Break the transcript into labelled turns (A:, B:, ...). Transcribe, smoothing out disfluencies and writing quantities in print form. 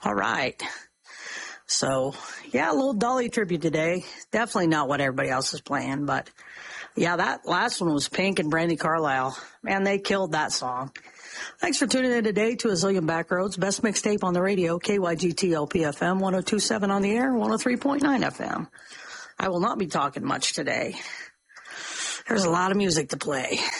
A: All right. So, yeah, a little Dolly tribute today. Definitely not what everybody else is playing, but yeah, that last one was Pink and Brandi Carlile. Man, they killed that song. Thanks for tuning in today to A Zillion Backroads, best mixtape on the radio, KYGT LPFM, 102.7 on the air, 103.9 FM. I will not be talking much today. There's a lot of music to play.